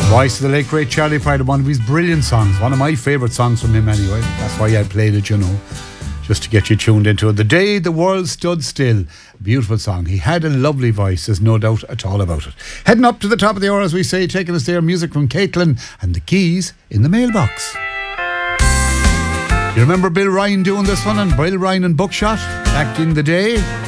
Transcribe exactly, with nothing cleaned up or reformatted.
Voice of the late great Charlie Pride, one of his brilliant songs, one of my favourite songs from him anyway. That's why I played it, you know, just to get you tuned into it. The Day the World Stood Still, beautiful song. He had a lovely voice, there's no doubt at all about it. Heading up to the top of the hour, as we say, taking us there, music from Caitlin and the Keys in the mailbox. You remember Bill Ryan doing this one, and Bill Ryan and Buckshot back in the day?